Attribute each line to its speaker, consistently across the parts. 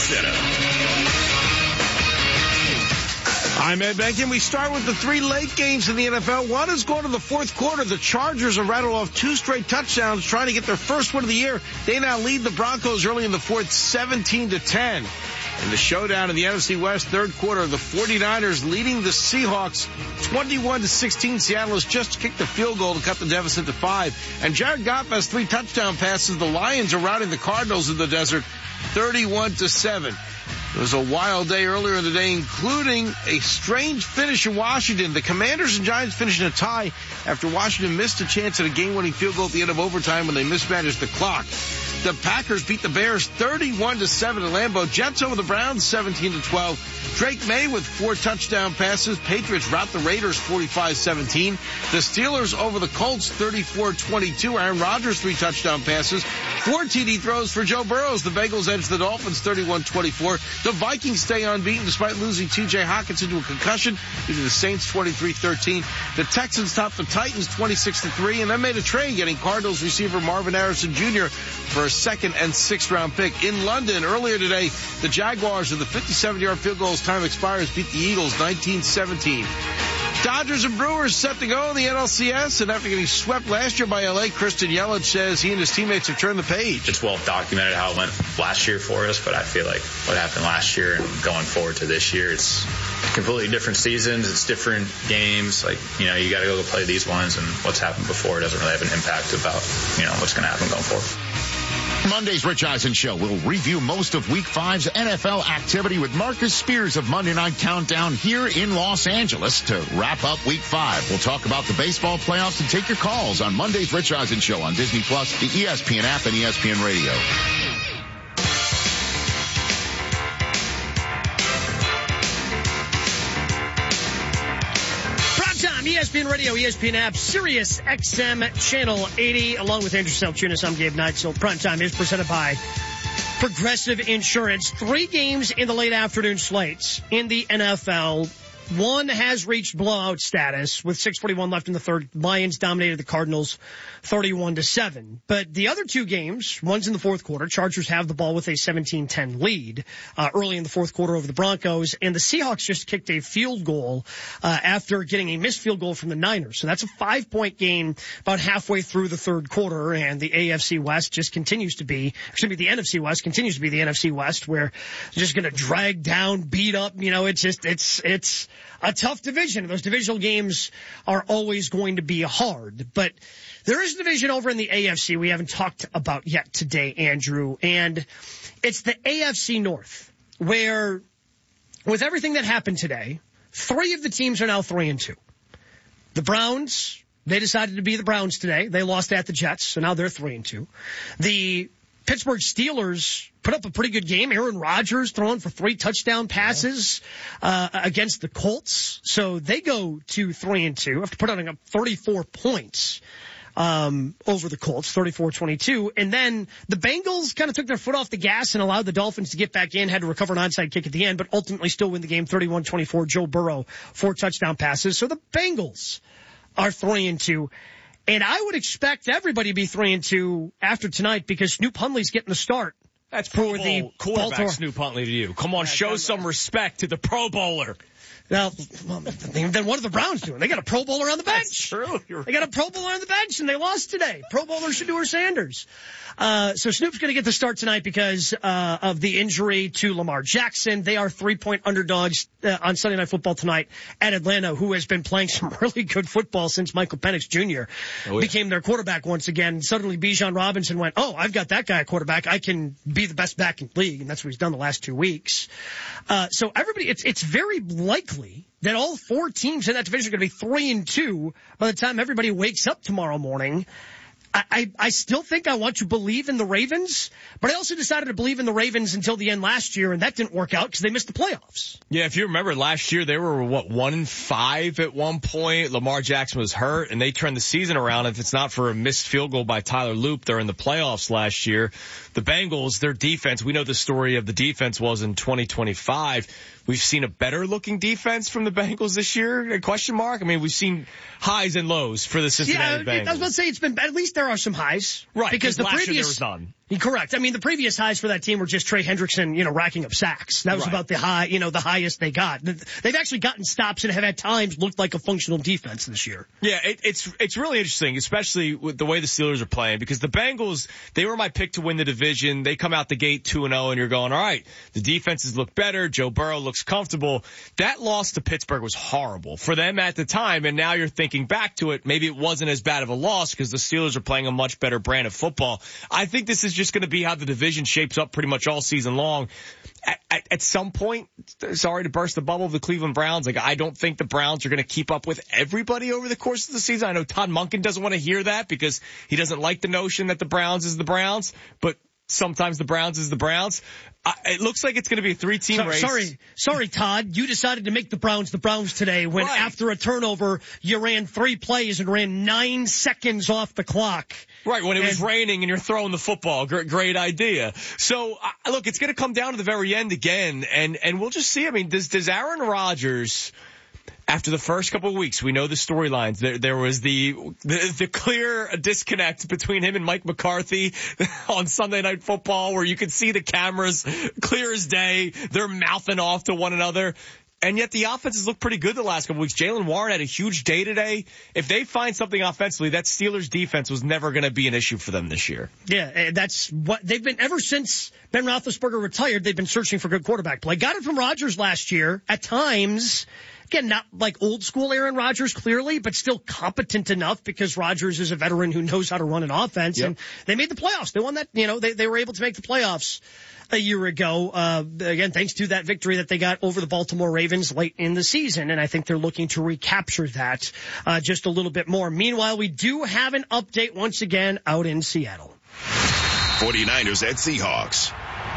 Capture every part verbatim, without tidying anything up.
Speaker 1: Center.
Speaker 2: I'm Ed Benkin. We start with the three late games in the N F L. One is going to the fourth quarter. The Chargers have rattled off two straight touchdowns trying to get their first win of the year. They now lead the Broncos early in the fourth, seventeen to ten. In the showdown in the N F C West, third quarter, the 49ers leading the Seahawks twenty-one to sixteen. Seattle has just kicked the field goal to cut the deficit to five. And Jared Goff has three touchdown passes. The Lions are routing the Cardinals in the desert thirty-one to seven. It was a wild day earlier in the day, including a strange finish in Washington. The Commanders and Giants finished in a tie after Washington missed a chance at a game-winning field goal at the end of overtime when they mismanaged the clock. The Packers beat the Bears thirty-one to seven at Lambeau. Jets over the Browns seventeen to twelve. Drake May with four touchdown passes. Patriots rout the Raiders forty-five seventeen. The Steelers over the Colts thirty-four twenty-two. Aaron Rodgers three touchdown passes. Four T D throws for Joe Burrows. The Bengals edge the Dolphins thirty-one twenty-four. The Vikings stay unbeaten despite losing T J Hawkinson to a concussion due to the Saints twenty-three thirteen. The Texans top the Titans twenty-six to three and then made a trade getting Cardinals receiver Marvin Harrison Junior for a second and sixth round pick. In London earlier today, the Jaguars of the fifty-seven yard field goal as time expires beat the Eagles nineteen seventeen. Dodgers and Brewers set to go in the N L C S, and after getting swept last year by L A, Christian Yelich says he and his teammates have turned the page.
Speaker 3: It's well documented how it went last year for us, but I feel like what happened last year and going forward to this year, it's completely different seasons. It's different games. Like, you know, you got to go play these ones, and what's happened before doesn't really have an impact about, you know, what's going to happen going forward.
Speaker 4: Monday's Rich Eisen Show will review most of Week five's N F L activity with Marcus Spears of Monday Night Countdown here in Los Angeles to wrap up Week five. We'll talk about the baseball playoffs and take your calls on Monday's Rich Eisen Show on Disney Plus, the E S P N app, and E S P N Radio.
Speaker 5: E S P N Radio, E S P N app, Sirius X M Channel eighty, along with Andrew Selchunas. I'm Gabe Neitzel. Primetime is presented by Progressive Insurance. Three games in the late afternoon slates in the N F L. One has reached blowout status with six forty-one left in the third. Lions dominated the Cardinals thirty-one to seven. But the other two games, one's in the fourth quarter. Chargers have the ball with a seventeen ten lead uh, early in the fourth quarter over the Broncos. And the Seahawks just kicked a field goal uh, after getting a missed field goal from the Niners. So that's a five-point game about halfway through the third quarter. And the A F C West just continues to be, excuse me, the N F C West continues to be the N F C West, where they're just going to drag down, beat up. You know, it's just, it's, it's, a tough division. Those divisional games are always going to be hard. But there is a division over in the A F C we haven't talked about yet today, Andrew. And it's the A F C North, where with everything that happened today, three of the teams are now three and two. The Browns, they decided to be the Browns today. They lost at the Jets, so now they're three and two. The Pittsburgh Steelers put up a pretty good game. Aaron Rodgers throwing for three touchdown passes uh, against the Colts. So they go to three and two after putting up thirty-four points um, over the Colts, thirty-four twenty-two. And then the Bengals kind of took their foot off the gas and allowed the Dolphins to get back in, had to recover an onside kick at the end, but ultimately still win the game thirty-one twenty-four. Joe Burrow, four touchdown passes. So the Bengals are three and two. And I would expect everybody to be three and two after tonight because Snoop Hundley's getting the start.
Speaker 6: That's Pro Bowl quarterback Snoop Huntley to you. Come on, yeah, show some respect to the Pro Bowler.
Speaker 5: Now, well, then what are the Browns doing? They got a Pro Bowler on the bench.
Speaker 6: That's true. You're
Speaker 5: they got a Pro Bowler on the bench, and they lost today. Pro Bowler Shedeur Sanders. Uh, so Snoop's going to get the start tonight because uh, of the injury to Lamar Jackson. They are three-point underdogs uh, on Sunday Night Football tonight at Atlanta, who has been playing some really good football since Michael Penix Junior Oh, yeah. became their quarterback once again. Suddenly Bijan Robinson went, oh, I've got that guy at quarterback. I can be the best back in the league, and that's what he's done the last two weeks. Uh, so everybody, it's it's very likely that all four teams in that division are going to be three and two by the time everybody wakes up tomorrow morning. I, I, I still think I want to believe in the Ravens, but I also decided to believe in the Ravens until the end last year, and that didn't work out because they missed the playoffs.
Speaker 6: Yeah, if you remember last year, they were, what, one and five at one point. Lamar Jackson was hurt, and they turned the season around. If it's not for a missed field goal by Tyler Loop, they're in the playoffs last year. The Bengals, their defense, we know the story of the defense was in twenty twenty-five. We've seen a better-looking defense from the Bengals this year, a question mark? I mean, we've seen highs and lows for the Cincinnati
Speaker 5: yeah,
Speaker 6: Bengals.
Speaker 5: I was about to say, it's been, at least there are some highs.
Speaker 6: Right,
Speaker 5: because the
Speaker 6: last
Speaker 5: previous,
Speaker 6: year there was none.
Speaker 5: Correct. I mean, the previous highs for that team were just Trey Hendrickson, you know, racking up sacks. That was
Speaker 6: Right.
Speaker 5: about the high, you know, the highest they got. They've actually gotten stops and have at times looked like a functional defense this year.
Speaker 6: Yeah, it, it's it's really interesting, especially with the way the Steelers are playing, because the Bengals, they were my pick to win the division. They come out the gate two and oh, and you're going, all right, the defenses look better. Joe Burrow looks comfortable. That loss to Pittsburgh was horrible for them at the time, and now you're thinking back to it, maybe it wasn't as bad of a loss because the Steelers are playing a much better brand of football. I think this is just going to be how the division shapes up pretty much all season long. At, at, at some point, sorry to burst the bubble of the Cleveland Browns, like I don't think the Browns are going to keep up with everybody over the course of the season. I know Todd Monken doesn't want to hear that because he doesn't like the notion that the Browns is the Browns, but sometimes the Browns is the Browns. Uh, it looks like it's going to be a three-team
Speaker 5: So,
Speaker 6: race.
Speaker 5: sorry, sorry, Todd. You decided to make the Browns the Browns today when
Speaker 6: Right.
Speaker 5: after a turnover, you ran three plays and ran nine seconds off the clock.
Speaker 6: Right, when it was
Speaker 5: And-
Speaker 6: raining and you're throwing the football. Great, great idea. So, uh, look, it's going to come down to the very end again, and, and we'll just see. I mean, does, does Aaron Rodgers, after the first couple of weeks, we know the storylines. There, there was the, the the clear disconnect between him and Mike McCarthy on Sunday Night Football, where you could see the cameras clear as day. They're mouthing off to one another. And yet the offenses look pretty good the last couple weeks. Jaylen Warren had a huge day today. If they find something offensively, that Steelers defense was never going to be an issue for them this year.
Speaker 5: Yeah, and that's what they've been ever since Ben Roethlisberger retired. They've been searching for good quarterback play. Got it from Rodgers last year. At times, again, not like old school Aaron Rodgers clearly, but still competent enough because Rodgers is a veteran who knows how to run an offense.
Speaker 6: Yep.
Speaker 5: And they made the playoffs. They won that. You know, they they were able to make the playoffs a year ago. Uh, again, thanks to that victory that they got over the Baltimore Ravens late in the season. And I think they're looking to recapture that, uh, just a little bit more. Meanwhile, we do have an update once again out in Seattle.
Speaker 1: forty-niners at Seahawks.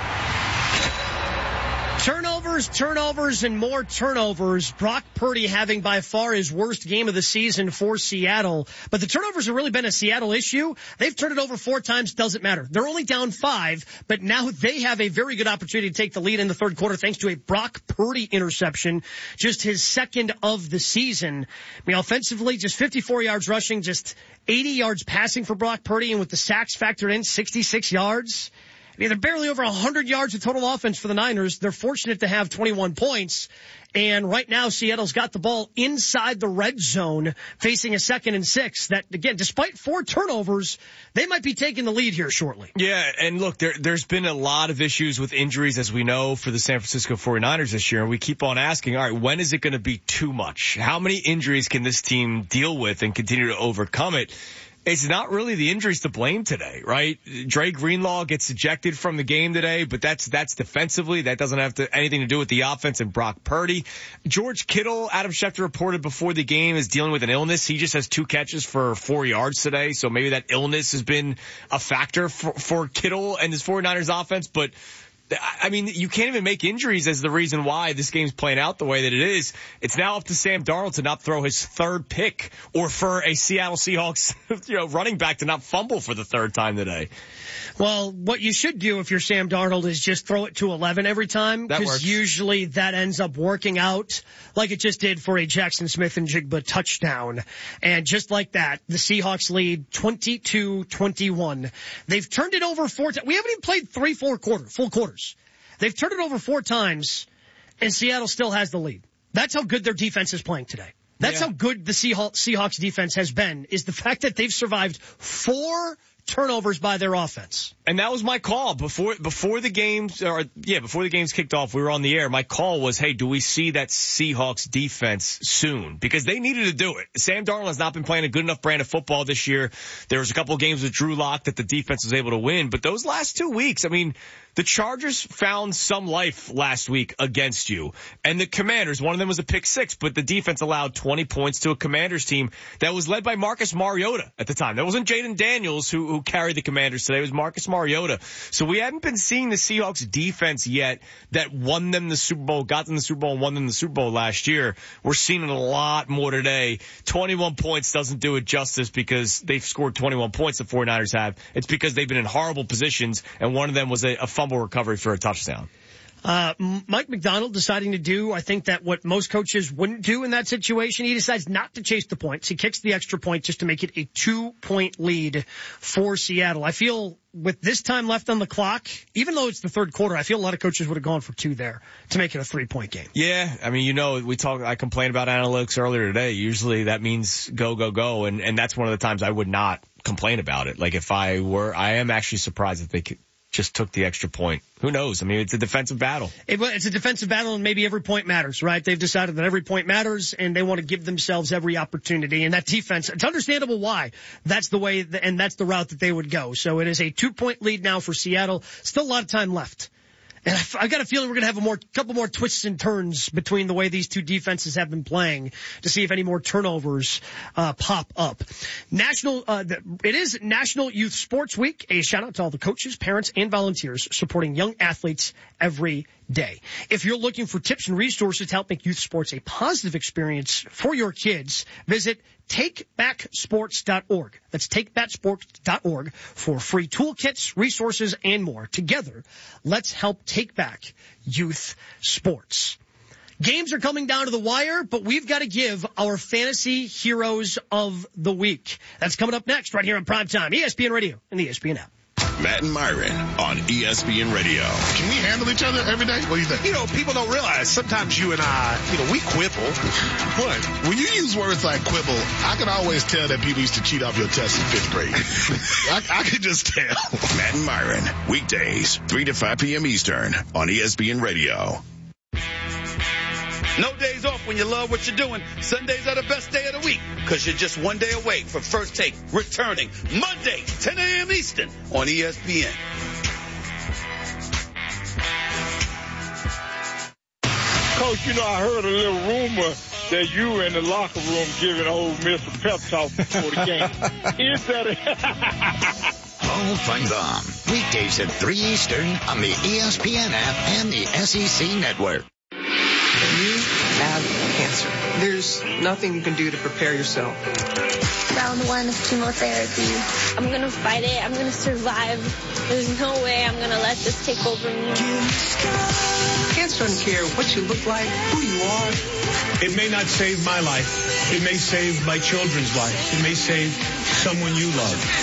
Speaker 5: Turnovers, turnovers, and more turnovers. Brock Purdy having by far his worst game of the season for Seattle. But the turnovers have really been a Seattle issue. They've turned it over four times, doesn't matter. They're only down five, but now they have a very good opportunity to take the lead in the third quarter thanks to a Brock Purdy interception, just his second of the season. I mean, offensively, just fifty-four yards rushing, just eighty yards passing for Brock Purdy, and with the sacks factored in, sixty-six yards. I mean, they're barely over one hundred yards of total offense for the Niners. They're fortunate to have twenty-one points. And right now, Seattle's got the ball inside the red zone, facing a second and six. That, again, despite four turnovers, they might be taking the lead here shortly.
Speaker 6: Yeah, and look, there, there's been a lot of issues with injuries, as we know, for the San Francisco forty-niners this year. And we keep on asking, all right, when is it going to be too much? How many injuries can this team deal with and continue to overcome it? It's not really the injuries to blame today, right? Dre Greenlaw gets ejected from the game today, but that's that's defensively. That doesn't have to, anything to do with the offense and Brock Purdy. George Kittle, Adam Schefter reported before the game, is dealing with an illness. He just has two catches for four yards today, so maybe that illness has been a factor for, for Kittle and his forty-niners offense, but I mean, you can't even make injuries as the reason why this game's playing out the way that it is. It's now up to Sam Darnold to not throw his third pick, or for a Seattle Seahawks, you know, running back to not fumble for the third time today.
Speaker 5: Well, what you should do if you're Sam Darnold is just throw it to eleven every time,
Speaker 6: That
Speaker 5: because
Speaker 6: works.
Speaker 5: usually that ends up working out like it just did for a Jackson Smith and Jigba touchdown. And just like that, the Seahawks lead twenty-two twenty-one. They've turned it over four times. We haven't even played three, four quarter, full quarters. They've turned it over four times, and Seattle still has the lead. That's how good their defense is playing today. That's
Speaker 6: Yeah.
Speaker 5: how good the Seahawks defense has been, is the fact that they've survived four turnovers by their offense.
Speaker 6: And that was my call before before the games, or yeah, before the games kicked off. We were on the air. My call was, hey, do we see that Seahawks defense soon? Because they needed to do it. Sam Darnold has not been playing a good enough brand of football this year. There was a couple of games with Drew Lock that the defense was able to win, but those last two weeks, I mean, the Chargers found some life last week against you. And the Commanders, one of them was a pick six, but the defense allowed twenty points to a Commanders team that was led by Marcus Mariota at the time. That wasn't Jaden Daniels who, who carried the Commanders today. It was Marcus Mariota. So we haven't been seeing the Seahawks defense yet that won them the Super Bowl, got them the Super Bowl, and won them the Super Bowl last year. We're seeing it a lot more today. twenty-one points doesn't do it justice because they've scored twenty-one points, the forty-niners have. It's because they've been in horrible positions, and one of them was a, a fumble recovery for a touchdown.
Speaker 5: Uh, Mike McDonald deciding to do, I think, that what most coaches wouldn't do in that situation. He decides not to chase the points. He kicks the extra point just to make it a two-point lead for Seattle. I feel with this time left on the clock, even though it's the third quarter, I feel a lot of coaches would have gone for two there to make it a three-point game.
Speaker 6: Yeah, I mean, you know, we talk. I complained about analytics earlier today. Usually that means go, go, go, and and that's one of the times I would not complain about it. Like if I were, I am actually surprised that they could, just took the extra point. Who knows? I mean, it's a defensive battle.
Speaker 5: It, it's a defensive battle, and maybe every point matters, right? They've decided that every point matters, and they want to give themselves every opportunity. And that defense, it's understandable why. That's the way, and that's the route that they would go. So it is a two-point lead now for Seattle. Still a lot of time left. And I got a feeling we're going to have a more, couple more twists and turns between the way these two defenses have been playing to see if any more turnovers uh, pop up. National, uh, it is National Youth Sports Week. A shout out to all the coaches, parents, and volunteers supporting young athletes every day. If you're looking for tips and resources to help make youth sports a positive experience for your kids, visit take back sports dot org. That's take back sports dot org for free toolkits, resources, and more. Together, let's help take back youth sports. Games are coming down to the wire, but we've got to give our fantasy heroes of the week. That's coming up next right here on Primetime, E S P N Radio and the E S P N app.
Speaker 1: Matt and Myron on E S P N Radio.
Speaker 7: Can we handle each other every day? What do you think?
Speaker 8: You know, people don't realize sometimes you and I, you know, we quibble.
Speaker 7: What? When you use words like quibble, I can always tell that people used to cheat off your test in fifth grade. I, I can just tell.
Speaker 1: Matt and Myron, weekdays, three to five p.m. Eastern on E S P N Radio.
Speaker 9: No days off when you love what you're doing. Sundays are the best day of the week because you're just one day away from First Take returning Monday, ten a.m. Eastern on E S P N.
Speaker 10: Coach, you know, I heard a little rumor that you were in the locker room giving old Mister pep talk before the game. Is that a...
Speaker 4: Paul Feinbaum, weekdays at three Eastern on the E S P N app and the S E C Network.
Speaker 11: You have cancer. There's nothing you can do to prepare yourself.
Speaker 12: Round one of chemotherapy. I'm going to fight it. I'm going to survive. There's no way I'm going to let this take over me.
Speaker 11: Cancer doesn't care what you look like, who you are.
Speaker 13: It may not save my life. It may save my children's life. It may save someone you love.